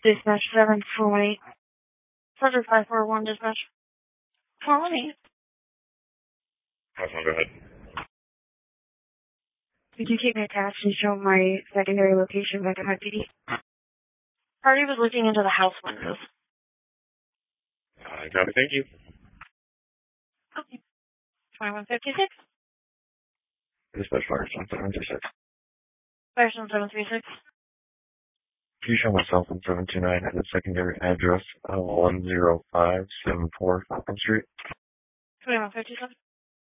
Dispatch 748. Subject 541, dispatch. Call me. Go ahead. Could you keep me attached and show my secondary location back at my PD? Party was looking into the house windows. I got it, thank you. Okay. 2156. Dispatch Firestone 726. Firestone 736. Can you show myself in 729 at the secondary address of 10574 Falcon Street? 2157.